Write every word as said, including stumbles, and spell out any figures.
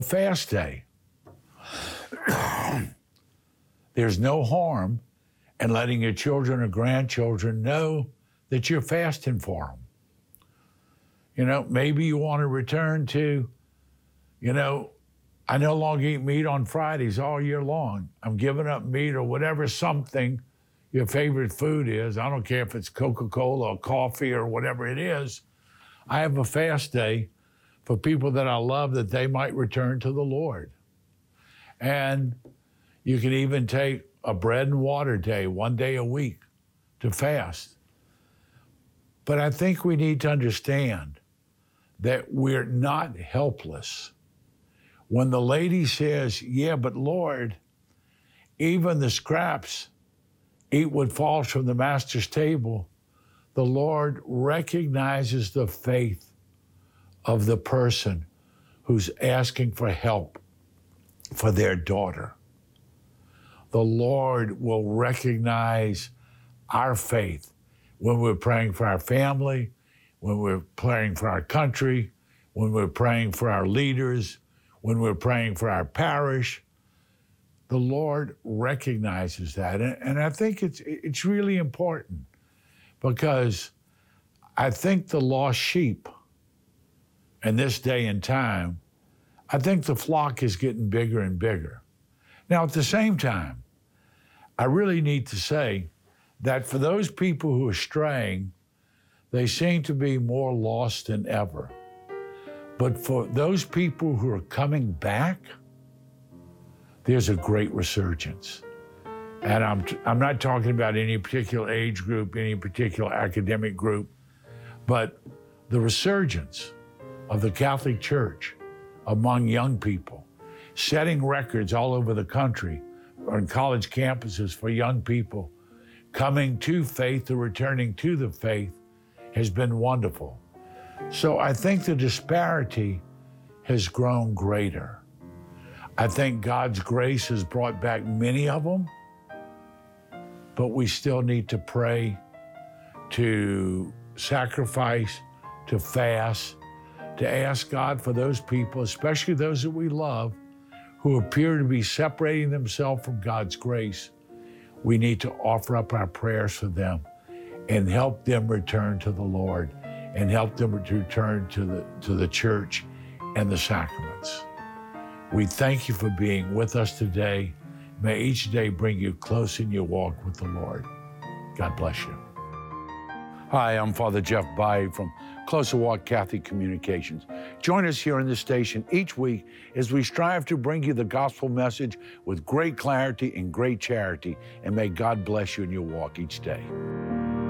Fast day. There's no harm in letting your children or grandchildren know that you're fasting for them. You know, maybe you want to return to, you know, I no longer eat meat on Fridays all year long. I'm giving up meat or whatever something your favorite food is. I don't care if it's Coca-Cola or coffee or whatever it is. I have a fast day for people that I love that they might return to the Lord. And you can even take a bread and water day, one day a week, to fast. But I think we need to understand that we're not helpless. When the lady says, yeah, but Lord, even the scraps eat what falls from the master's table, the Lord recognizes the faith of the person who's asking for help for their daughter. The Lord will recognize our faith when we're praying for our family, when we're praying for our country, when we're praying for our leaders, when we're praying for our parish. The Lord recognizes that. And, and I think it's, it's really important, because I think the lost sheep in this day and time, I think the flock is getting bigger and bigger. Now, at the same time, I really need to say that for those people who are straying, they seem to be more lost than ever. But for those people who are coming back, there's a great resurgence. And I'm, I'm not talking about any particular age group, any particular academic group, but the resurgence of the Catholic Church among young people, setting records all over the country on college campuses for young people coming to faith or returning to the faith has been wonderful. So I think the disparity has grown greater. I think God's grace has brought back many of them, but we still need to pray, to sacrifice, to fast, to ask God for those people, especially those that we love, who appear to be separating themselves from God's grace. We need to offer up our prayers for them and help them return to the Lord and help them to return to the, to the church and the sacraments. We thank you for being with us today. May each day bring you close in your walk with the Lord. God bless you. Hi, I'm Father Jeff Bai from Closer Walk Catholic Communications. Join us here on this station each week as we strive to bring you the gospel message with great clarity and great charity. And may God bless you in your walk each day.